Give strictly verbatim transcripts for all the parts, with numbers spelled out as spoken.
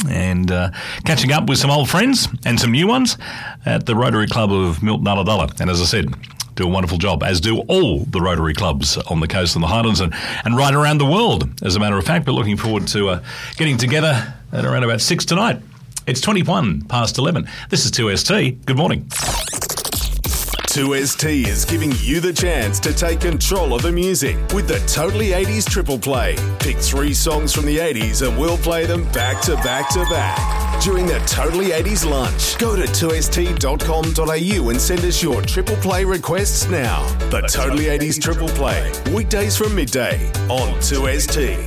and uh, catching up with some old friends and some new ones at the Rotary Club of Milton Ulladulla. And as I said, do a wonderful job, as do all the Rotary clubs on the coast and the Highlands and, and right around the world, as a matter of fact. But looking forward to uh, getting together at around about six tonight. It's twenty-one past eleven. This is two S T. Good morning. two S T is giving you the chance to take control of the music with the Totally eighties Triple Play. Pick three songs from the eighties and we'll play them back to back to back during the Totally eighties lunch. Go to two s t dot com dot a u and send us your Triple Play requests now. The Totally eighties Triple Play, weekdays from midday on two S T.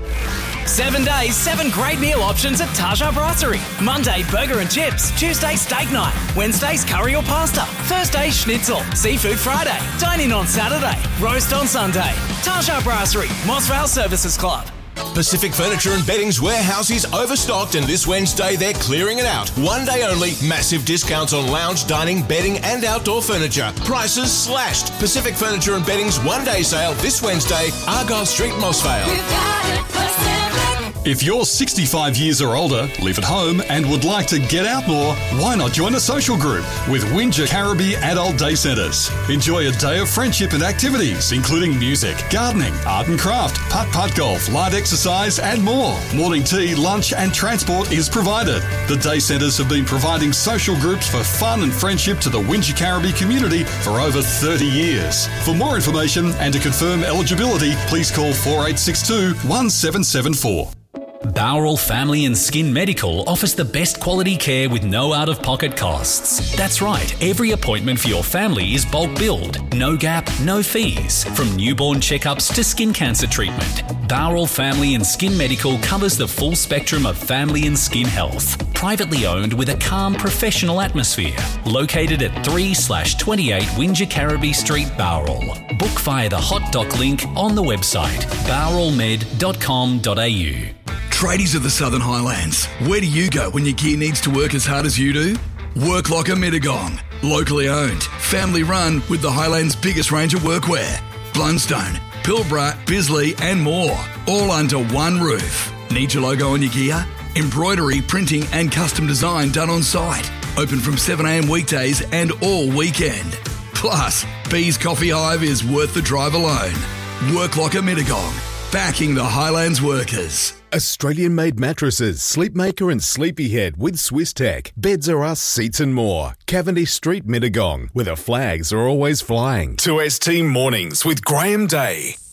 Seven days, seven great meal options at Taja Brasserie. Monday, burger and chips. Tuesday, steak night. Wednesdays, curry or pasta. Thursday, schnitzel. Seafood Friday. Dine in on Saturday. Roast on Sunday. Taja Brasserie, Moss Vale Services Club. Pacific Furniture and Bedding's warehouse is overstocked, and this Wednesday they're clearing it out. One day only, massive discounts on lounge, dining, bedding and outdoor furniture. Prices slashed. Pacific Furniture and Bedding's one-day sale this Wednesday, Argyle Street, Moss Vale. If you're sixty-five years or older, live at home and would like to get out more, why not join a social group with Windsor Caribbean Adult Day Centres? Enjoy a day of friendship and activities, including music, gardening, art and craft, putt-putt golf, light exercise and more. Morning tea, lunch and transport is provided. The Day Centres have been providing social groups for fun and friendship to the Windsor Caribbean community for over thirty years. For more information and to confirm eligibility, please call four eight six two, one seven seven four. Bowral Family and Skin Medical offers the best quality care with no out-of-pocket costs. That's right, every appointment for your family is bulk billed. No gap, no fees. From newborn checkups to skin cancer treatment, Bowral Family and Skin Medical covers the full spectrum of family and skin health. Privately owned with a calm, professional atmosphere. Located at three slash twenty-eight Windsor Caribbean Street, Bowral. Book via the hot doc link on the website, bowral med dot com dot a u. Tradies of the Southern Highlands, where do you go when your gear needs to work as hard as you do? Work Locker Mittagong. Locally owned, family run with the Highlands' biggest range of workwear. Blundstone, Pilbara, Bisley and more, all under one roof. Need your logo on your gear? Embroidery, printing and custom design done on site. Open from seven a m weekdays and all weekend. Plus, Bees Coffee Hive is worth the drive alone. Work Locker Mittagong, backing the Highlands workers. Australian-made mattresses, Sleepmaker and Sleepyhead with Swiss Tech. Beds are us, seats and more. Cavendish Street, Mittagong, where the flags are always flying. two S T Mornings with Graham Day.